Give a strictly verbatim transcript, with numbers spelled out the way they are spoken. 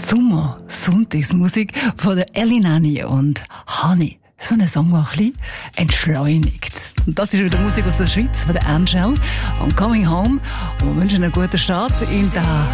Sommer, Sonntagsmusik von der Ellie Nanny und Honey. So ein Song, der ein bisschen entschleunigt. Und das ist wieder Musik aus der Schweiz, von der Angel und Coming Home. Und wir wünschen einen guten Start in den